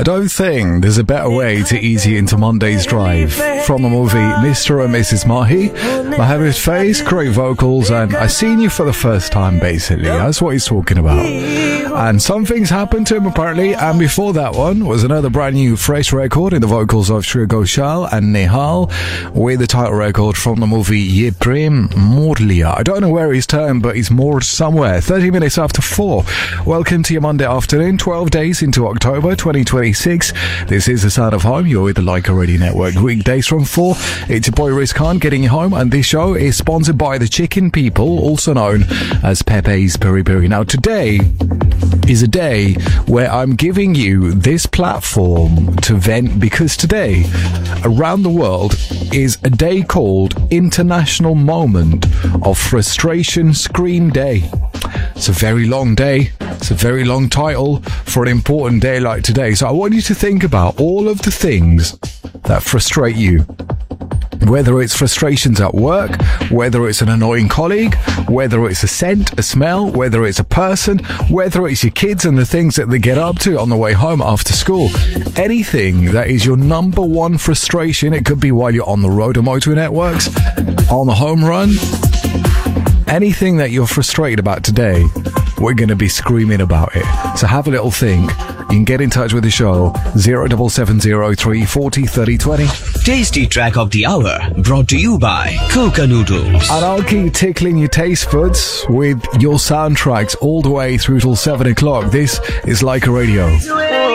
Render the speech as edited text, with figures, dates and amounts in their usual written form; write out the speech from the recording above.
I don't think there's a better way to ease you into Monday's drive. From the movie Mr. and Mrs. Mahi, Mahavir Face, great vocals, and I seen you for the first time, basically. That's what he's talking about. And some things happened to him, apparently, and before that one was another brand new fresh record in the vocals of Shreya Ghoshal and Nehal, with the title record from the movie Ye Prem Mor Liya. I don't know where he's turned, but he's moored somewhere. 30 minutes after 4. Welcome to your Monday afternoon, 12 days into October 2026. This is the Sound of Home. You're with the Leica Radio Network. Weekdays from 4. It's your boy Riz Khan getting you home, and this show is sponsored by the Chicken People, also known as Pepe's Peri Peri. Now, today is a day where I'm giving you this platform to vent, because today around the world is a day called International Moment of Frustration Scream Day. It's a very long day. It's a very long title for an important day like today. So I want you to think about all of the things that frustrate you. Whether it's frustrations at work, whether it's an annoying colleague, whether it's a scent, a smell, whether it's a person, whether it's your kids and the things that they get up to on the way home after school. Anything that is your number one frustration. It could be while you're on the road of Motorway Networks, on the home run. Anything that you're frustrated about today, we're going to be screaming about it. So have a little think. You can get in touch with the show 07703 40 30 20. Tasty track of the hour brought to you by Coca Noodles. And I'll keep tickling your taste buds with your soundtracks all the way through till 7 o'clock. This is Leica Radio.